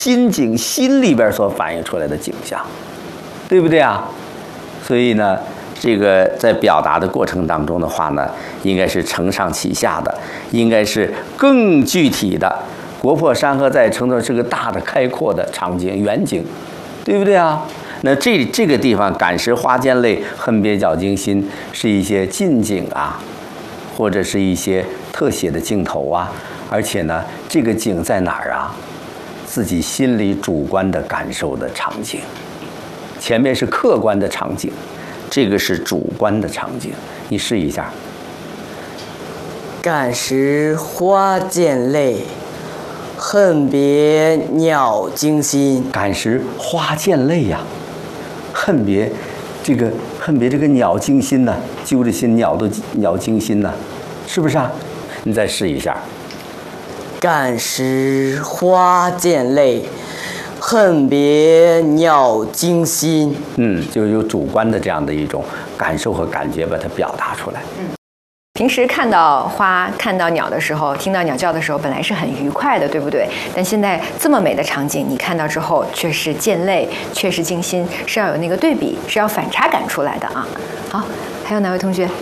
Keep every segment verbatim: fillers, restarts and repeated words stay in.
心景心里边所反映出来的景象，对不对啊？所以呢，这个在表达的过程当中的话呢，应该是承上启下的，应该是更具体的。国破山河在，称作是个大的开阔的场景远景，对不对啊？那这这个地方感时花溅泪，恨别鸟惊心，是一些近景啊，或者是一些特写的镜头啊。而且呢，这个景在哪儿啊？自己心里主观的感受的场景。前面是客观的场景，这个是主观的场景。你试一下。 感时花溅泪，恨别鸟惊心。 感时花溅泪呀、啊，恨别这个恨别这个鸟惊心呐、啊，揪着心，鸟都鸟惊心呐、啊，是不是啊？你再试一下。 感时花溅泪，恨别鸟惊心。 嗯，就有主观的这样的一种感受和感觉，把它表达出来。 嗯。平时看到花、看到鸟的时候，听到鸟叫的时候，本来是很愉快的，对不对？但现在这么美的场景，你看到之后却是溅泪，却是惊心，是要有那个对比，是要反差感出来的啊。好，还有哪位同学？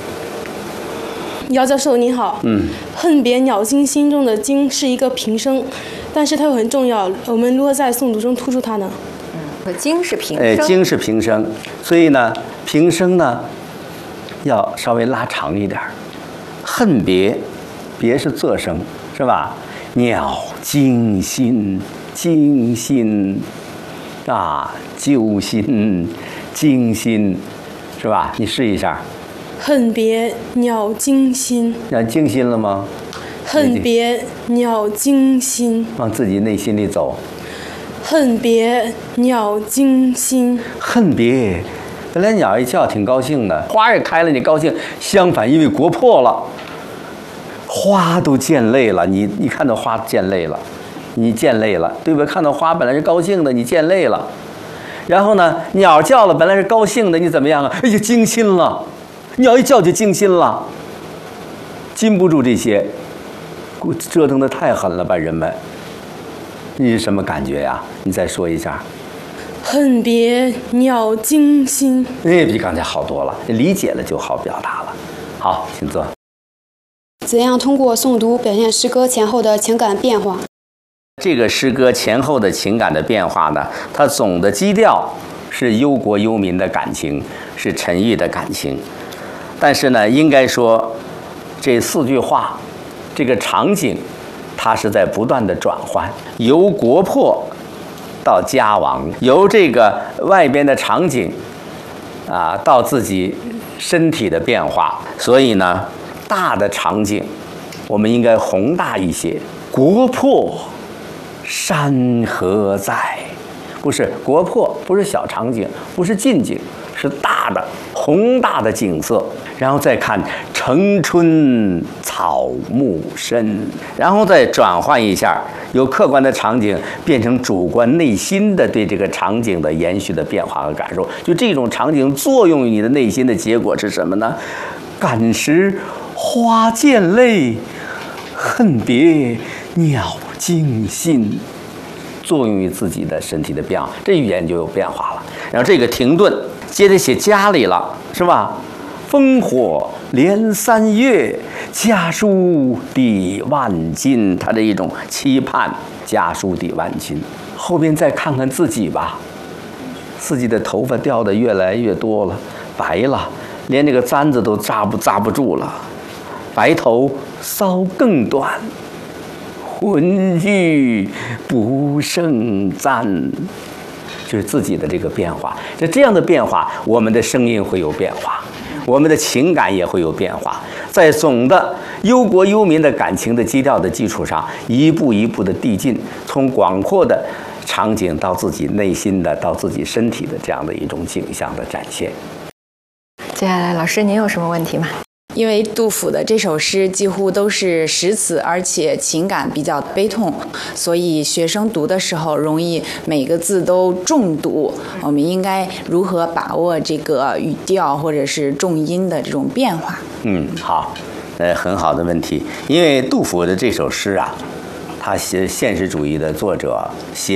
姚教授您好。 嗯。 恨别鸟惊心中的惊是一个平声，但是它又很重要，我们如何在诵读中突出它呢？ 嗯，惊是平声。 哎，惊是平声，所以呢，平声呢。要稍微拉长一点，恨别，别是仄声，是吧？鸟惊心，惊心，啊，揪心，惊心，是吧？你试一下。 恨别鸟惊心。 鸟惊心了吗？ 恨别鸟惊心。 往自己内心里走。 恨别鸟惊心。 恨别。本来鸟一叫挺高兴的，花也开了，你高兴。相反，因为国破了，花都溅泪了。你你看到花溅泪了，你溅泪了，对不对？看到花本来是高兴的，你溅泪了。然后呢，鸟叫了，本来是高兴的，你怎么样啊？哎呀，惊心了。鸟一叫就惊心了，禁不住这些，折腾得太狠了吧，人们。你是什么感觉呀？你再说一下。 恨别鸟惊心。 哎，比刚才好多了，理解了就好表达了。好，请坐。 怎样通过诵读表现诗歌前后的情感变化？ 这个诗歌前后的情感的变化呢，它总的基调是忧国忧民的感情，是沉郁的感情。但是呢，应该说这四句话，这个场景，它是在不断的转换，由国破到家亡，由这个外边的场景啊，到自己身体的变化。所以呢，大的场景我们应该宏大一些。国破山河在，不是国破，不是小场景，不是近景，是大的宏大的景色。然后再看城春草木深，然后再转换一下，由客观的场景变成主观内心的对这个场景的延续的变化和感受。就这种场景作用于你的内心的结果是什么呢？感时花溅泪，恨别鸟惊心，作用于自己的身体的变化，这语言就有变化了。然后这个停顿，接着写家里了，是吧？烽火连三月，家书抵万金。他这一种期盼，家书抵万金。后边再看看自己吧，自己的头发掉得越来越多了，白了，连这个簪子都扎不扎不住了，白头搔更短，浑欲不胜簪。就是自己的这个变化。那这样的变化，我们的声音会有变化，我们的情感也会有变化。在总的忧国忧民的感情的基调的基础上，一步一步的递进，从广阔的场景到自己内心的，到自己身体的这样的一种景象的展现。 接下来，老师您有什么问题吗？ 因为杜甫的这首诗几乎都是实词，而且情感比较悲痛，所以学生读的时候容易每个字都重读。我们应该如何把握这个语调或者是重音的这种变化？ 嗯，好，呃，很好的问题。因为杜甫的这首诗啊，他写现实主义的作者写。